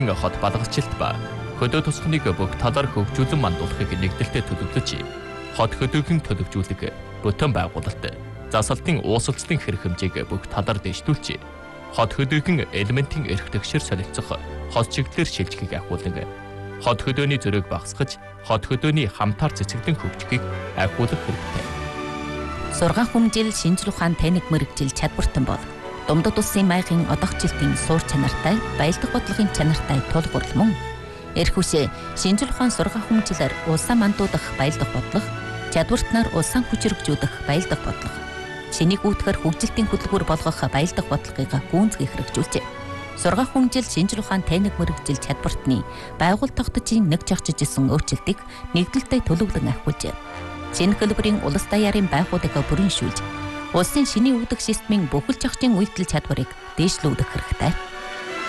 хот балгалчилт ба хөдөө тусахныг бүх талаар хөгжүүлэн мандуулахыг нэгдэлтэд төлөвлөж, хот хөдөөгийн төлөвжүүлэг, бүтэн байгуулалт, засалтын уусалцлын хэрэг хэмжээг бүх талаар дэвшүүлж, хот хөдөөгийн элементийн эрх тэгшэр солилцох хот чиглэлээр шилжихийг ахиулан, хот хөдөөний зөрөөг багасгаж, хот хөдөөний хамтаар цэцэглэн хөгжихийг ахиулах хэрэгтэй. Сургаан хүмжил шинжлэх ухаан техник мэргэжил чадвартан бол Думдад улсын маягийн одогжилтын суур чанартай, баялдах бодлогын чанартай тулгуур мөн эрх үсэ шинжлэх ухаан сургаан хүмжилээр улсаа мандуудах баялдах бодлого, чадвартнаар улсаа хүчрэгжүүлэх баялдах бодлого, шинийг үүдгэр хөгжилтийн хөтөлбөр болгох баялдах бодлогыг гүйцэтгэх хэрэгжүүлжээ. Сургаан хүмжил шинжлэх ухаан техник мэргэжил чадвартны байгууллага тогтцын нэг жагчиж исэн өөрчлөлтийг нэгдэлтэй төлөвлөн ахиулжээ. Шинэ хэлбэрийн улс даяарын байгууллагыг бүрэн шүүлж, улсын шинийн үүдэх системийн бүхэл зохицын үйлдэл чадварыг дээшлүүлэх хэрэгтэй.